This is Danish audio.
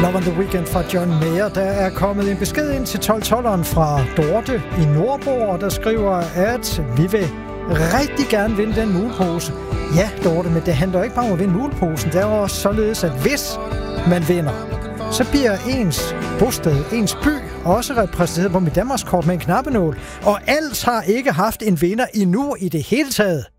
Love on the Weekend fra John Mayer. Der er kommet en besked ind til 12-12'eren fra Dorte i Nordborg, der skriver, at vi vil rigtig gerne vinde den mulepose. Ja, Dorte, men det handler ikke bare om at vinde muleposen. Det er også således, at hvis man vinder, så bliver ens bosted, ens by, også repræsenteret på mit Danmarkskort med en knappenål. Og alt har ikke haft en vinder endnu i det hele taget.